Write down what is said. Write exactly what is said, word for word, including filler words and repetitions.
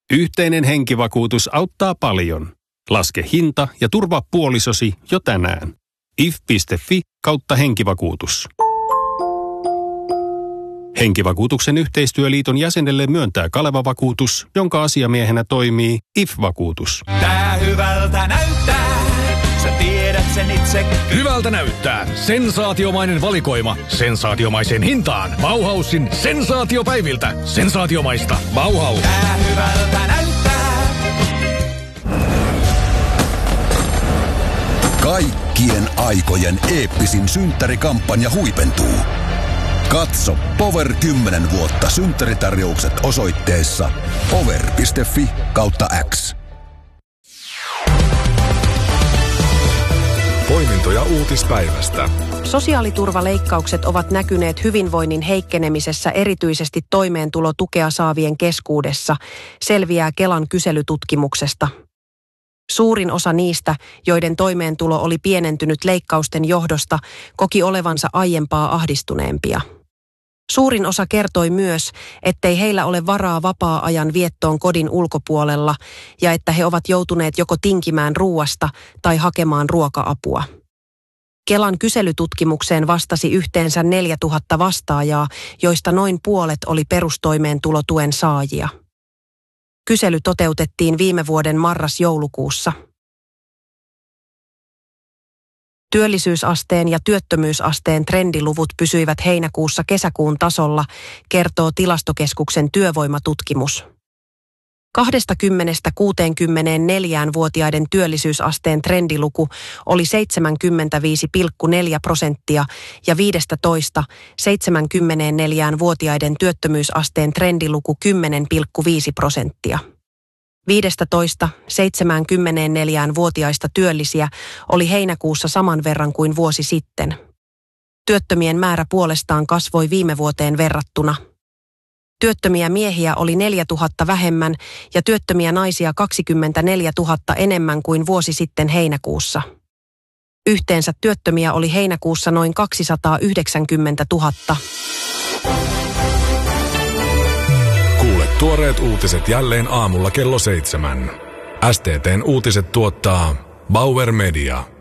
Yhteinen henkivakuutus auttaa paljon. Laske hinta ja turvaa puolisosi jo tänään. if piste fi kautta henkivakuutus. Henkivakuutuksen yhteistyöliiton jäsenelle myöntää Kaleva-vakuutus, jonka asiamiehenä toimii I F-vakuutus. Tää hyvältä näyttää, sä tiedät sen itse. Hyvältä näyttää. Sensaatiomainen valikoima. Sensaatiomaiseen hintaan. Bauhausin sensaatiopäiviltä. Sensaatiomaista. Bauhaus. Tää hyvältä näyttää. Kaikkien aikojen eeppisin synttärikampanja huipentuu. Katso Power kymmenen vuotta synttäritarjoukset osoitteessa power piste fi kautta X. Poimintoja uutispäivästä. Sosiaaliturvaleikkaukset ovat näkyneet hyvinvoinnin heikkenemisessä erityisesti toimeentulotukea saavien keskuudessa, selviää Kelan kyselytutkimuksesta. Suurin osa niistä, joiden toimeentulo oli pienentynyt leikkausten johdosta, koki olevansa aiempaa ahdistuneempia. Suurin osa kertoi myös, ettei heillä ole varaa vapaa-ajan viettoon kodin ulkopuolella ja että he ovat joutuneet joko tinkimään ruuasta tai hakemaan ruoka-apua. Kelan kyselytutkimukseen vastasi yhteensä neljätuhatta vastaajaa, joista noin puolet oli perustoimeentulotuen saajia. Kysely toteutettiin viime vuoden marras-joulukuussa. Työllisyysasteen ja työttömyysasteen trendiluvut pysyivät heinäkuussa kesäkuun tasolla, kertoo Tilastokeskuksen työvoimatutkimus. kaksikymmentä kuusikymmentäneljä-vuotiaiden työllisyysasteen trendiluku oli seitsemänkymmentäviisi pilkku neljä prosenttia ja viisitoista seitsemänkymmentäneljä-vuotiaiden työttömyysasteen trendiluku kymmenen pilkku viisi prosenttia. viisitoista seitsemänkymmentäneljä-vuotiaista työllisiä oli heinäkuussa saman verran kuin vuosi sitten. Työttömien määrä puolestaan kasvoi viime vuoteen verrattuna. Työttömiä miehiä oli neljätuhatta vähemmän ja työttömiä naisia kaksikymmentäneljätuhatta enemmän kuin vuosi sitten heinäkuussa. Yhteensä työttömiä oli heinäkuussa noin kaksisataayhdeksänkymmentätuhatta. Kuule tuoreet uutiset jälleen aamulla kello seitsemän. S T T:n uutiset tuottaa Bauer Media.